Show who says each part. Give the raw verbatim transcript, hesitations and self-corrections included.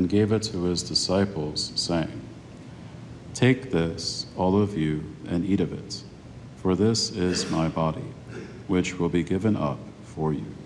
Speaker 1: and gave it to his disciples, saying, "Take this, all of you, and eat of it, for this is my body, which will be given up for you."